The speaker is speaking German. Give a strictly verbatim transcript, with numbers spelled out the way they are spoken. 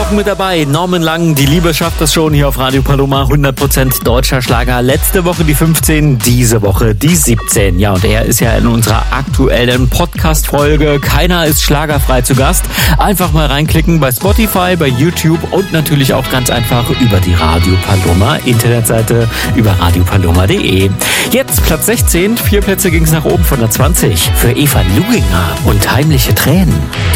Wochen mit dabei. Norman Lang, die Liebe schafft das schon hier auf Radio Paloma. hundert Prozent deutscher Schlager. Letzte Woche die fünfzehn, diese Woche die siebzehn. Ja, und er ist ja in unserer aktuellen Podcast-Folge Keiner ist schlagerfrei zu Gast. Einfach mal reinklicken bei Spotify, bei YouTube und natürlich auch ganz einfach über die Radio Paloma Internetseite über radio paloma punkt de. Jetzt Platz sechzehn. Vier Plätze ging es nach oben von der zwanzig. Für Eva Luginger und Heimliche Tränen.